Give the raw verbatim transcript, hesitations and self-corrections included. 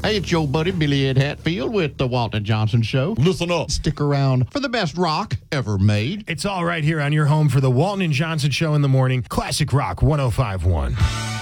Hey, it's your buddy Billy Ed Hatfield with the Walton Johnson Show. Listen up. Stick around for the best rock ever made. It's all right here on your home for the Walton and Johnson Show in the morning. Classic Rock one oh five point one.